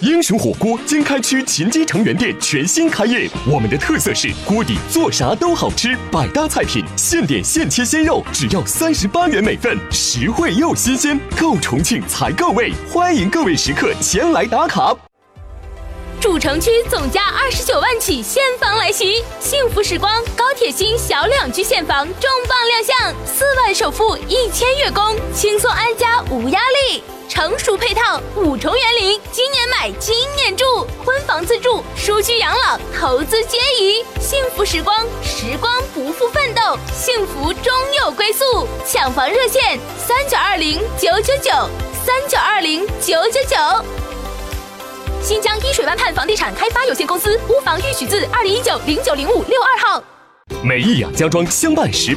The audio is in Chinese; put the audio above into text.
英雄火锅经开区秦基城原店全新开业，我们的特色是锅底做啥都好吃，百搭菜品，现点现切鲜肉，只要38元每份，实惠又新鲜，够重庆才够味，欢迎各位食客前来打卡。 主城区总价29万起现房来袭，幸福时光高铁新小两居现房重磅亮相，4万首付1000月供，轻松安家无压力。成熟配套5重园林，今年买今年住，婚房自住，舒居养老，投资皆宜。幸福时光，时光不负奋斗，幸福终有归宿。抢房热线3920-999，3920-999。新疆依水湾畔房地产开发有限公司，屋房预取自2019-0905-62号。 美意雅家装相伴10